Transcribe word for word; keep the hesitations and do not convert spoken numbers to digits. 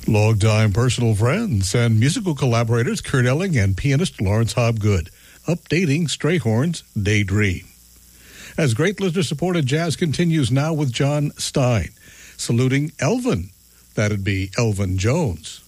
Longtime personal friends and musical collaborators Kurt Elling and pianist Lawrence Hobgood, updating Strayhorn's Daydream. As great listener-supported jazz continues now with John Stein, saluting Elvin. That'd be Elvin Jones.